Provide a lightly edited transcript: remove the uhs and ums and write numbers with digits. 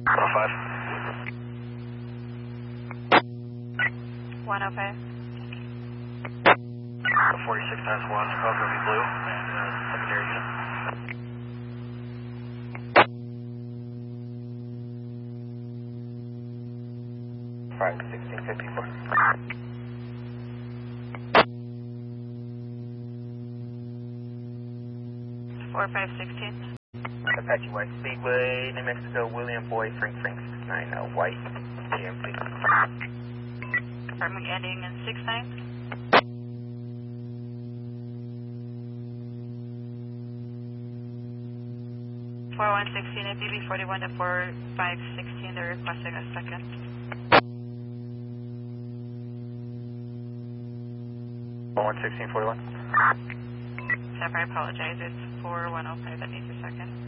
105. 46 times 1, Chicago will be blue, and secondary unit. Right, 1654. 4516. Apache White Speedway, New Mexico, William Boy, Frank 69, White, GMC. Confirming ending in 69. 4116 at BB 41 to 4516, they're requesting a second. One 1641. Stepper, I apologize, it's 4105 that needs a second.